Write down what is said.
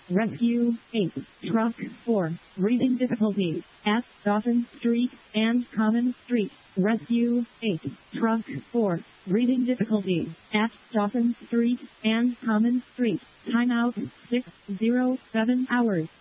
Rescue 8. Truck 4. Breathing difficulties at Dawson Street and Common Street. Rescue 8. Truck 4. Breathing difficulties at Dawson Street and Common Street. Timeout 607 hours.